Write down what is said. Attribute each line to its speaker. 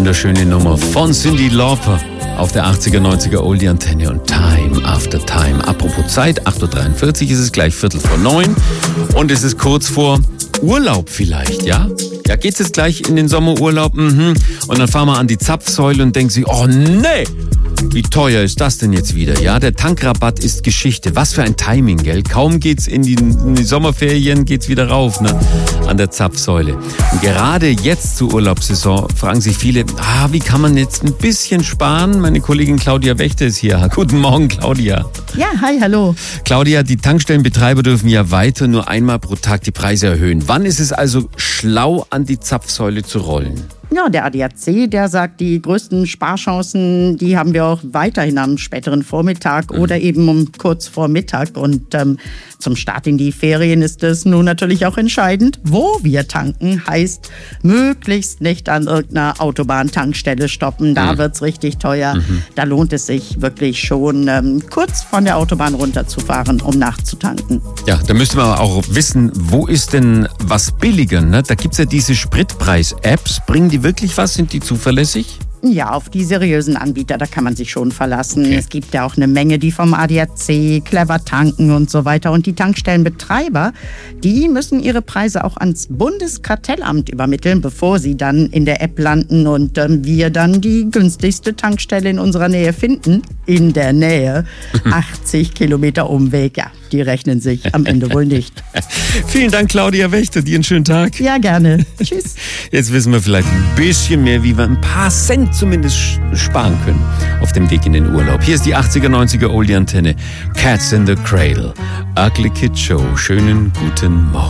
Speaker 1: wunderschöne Nummer von Cyndi Lauper auf der 80er, 90er Oldie Antenne und Time After Time. Apropos Zeit, 8.43 Uhr ist es gleich 8:45 und es ist kurz vor Urlaub vielleicht, ja? Ja, geht's jetzt gleich in den Sommerurlaub? Und dann fahren wir an die Zapfsäule und denken sich, oh nee, wie teuer ist das denn jetzt wieder? Ja, der Tankrabatt ist Geschichte. Was für ein Timing, gell? Kaum geht's in die Sommerferien, geht's wieder rauf, ne? An der Zapfsäule. Und gerade jetzt zur Urlaubssaison fragen sich viele, wie kann man jetzt ein bisschen sparen? Meine Kollegin Claudia Wächter ist hier. Guten Morgen, Claudia.
Speaker 2: Ja, hi, hallo.
Speaker 1: Claudia, die Tankstellenbetreiber dürfen ja weiter nur einmal pro Tag die Preise erhöhen. Wann ist es also schlau, an die Zapfsäule zu rollen?
Speaker 2: Ja, der ADAC, der sagt, die größten Sparchancen, die haben wir auch weiterhin am späteren Vormittag oder eben kurz vor Mittag. Und zum Start in die Ferien ist es nun natürlich auch entscheidend, wo wir tanken. Heißt, möglichst nicht an irgendeiner Autobahntankstelle stoppen. Da wird's richtig teuer. Da lohnt es sich wirklich schon, kurz von der Autobahn runterzufahren, um nachzutanken.
Speaker 1: Ja, da müsste man auch wissen, wo ist denn was billiger? Ne? Da gibt's ja diese Spritpreis-Apps. Bringen die wirklich was? Sind die zuverlässig?
Speaker 2: Ja, auf die seriösen Anbieter, da kann man sich schon verlassen. Okay. Es gibt ja auch eine Menge, die vom ADAC, Clever tanken und so weiter. Und die Tankstellenbetreiber, die müssen ihre Preise auch ans Bundeskartellamt übermitteln, bevor sie dann in der App landen und wir dann die günstigste Tankstelle in unserer Nähe finden. In der Nähe. 80 Kilometer Umweg, ja, die rechnen sich am Ende wohl nicht.
Speaker 1: Vielen Dank, Claudia Wächter. Dir einen schönen Tag.
Speaker 2: Ja, gerne. Tschüss.
Speaker 1: Jetzt wissen wir vielleicht ein bisschen mehr, wie wir ein paar Cent zumindest sparen können auf dem Weg in den Urlaub. Hier ist die 80er, 90er Oldie Antenne. Cats in the Cradle. Ugly Kid Show. Schönen guten Morgen.